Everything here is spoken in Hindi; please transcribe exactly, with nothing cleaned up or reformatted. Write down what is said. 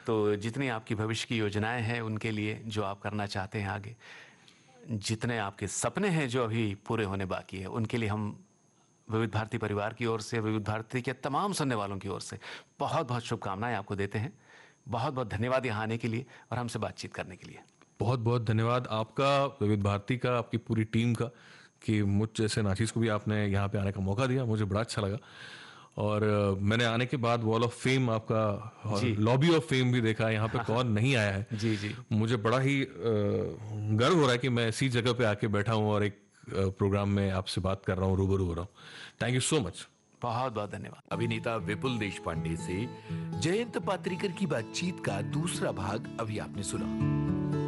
तो जितनी आपकी भविष्य की योजनाएं हैं उनके लिए, जो आप करना चाहते हैं आगे, जितने आपके सपने हैं जो अभी पूरे होने बाकी है, उनके लिए हम विविध भारती परिवार की ओर से, विविध भारती के तमाम सुनने वालों की ओर से बहुत बहुत शुभकामनाएं आपको देते हैं। बहुत बहुत धन्यवाद यहाँ आने के लिए और हमसे बातचीत करने के लिए। बहुत बहुत धन्यवाद आपका, विविध भारती का, आपकी पूरी टीम का, कि मुझ जैसे नाचीज़ को भी आपने यहाँ पे आने का मौका दिया। मुझे बड़ा अच्छा लगा। और अ, मैंने आने के बाद वॉल ऑफ फेम आपका और जी लॉबी ऑफ फेम भी देखा। यहाँ पे कौन नहीं आया है। जी जी। मुझे बड़ा ही अ, गर्व हो रहा है कि मैं इसी जगह पे आके बैठा हूँ और एक अ, प्रोग्राम में आपसे बात कर रहा हूँ, रूबरू हो रहा हूँ। Thank you so much. बहुत बहुत धन्यवाद। अभिनेता विपुल देशपांडे से जयंत पात्रिकर की बातचीत का दूसरा भाग अभी आपने सुना।